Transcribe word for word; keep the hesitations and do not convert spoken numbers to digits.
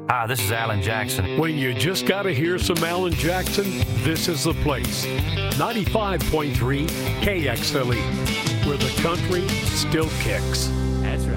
Hi, this is Alan Jackson. When you just got to hear some Alan Jackson, this is the place. ninety-five point three K X L E, where the country still kicks. That's right.